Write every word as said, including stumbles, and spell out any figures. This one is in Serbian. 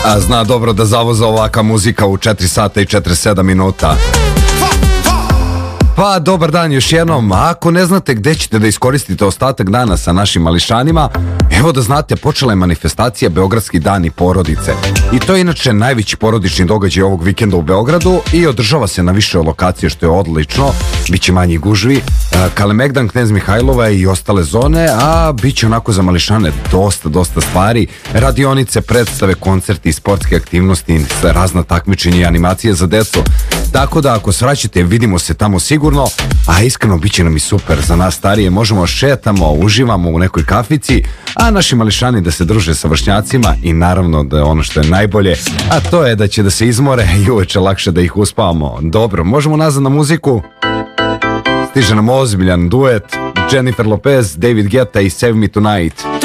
A zna dobro da zavoza ovaka muzika u četiri sata i četrdeset sedam minuta. Pa dobar dan još jednom. A ako ne znate gde ćete da iskoristite ostatak dana sa našim mališanima, evo da znate, počela je manifestacija Beogradski dani porodice. I to je inače najveći porodični događaj ovog vikenda u Beogradu i održava se na više lokacije, što je odlično. Biće manji gužvi, Kalemegdan, Knez Mihajlova i ostale zone, a bit će onako za mališane dosta, dosta stvari. Radionice, predstave, koncerti, sportske aktivnosti, razna takmičenja i animacije za decu. Tako da ako svraćate, vidimo se tamo sigurno, a iskreno bit će nam i super. Za nas starije možemo šetamo, uživamo u nekoj kafici, a naši mališani da se druže sa vršnjacima i naravno da je ono što je najbolje, a to je da će da se izmore i uveče lakše da ih uspavamo. Dobro, možemo nazad na muziku. Stiže nam ozbiljan duet, Jennifer Lopez, David Guetta i Save Me Tonight.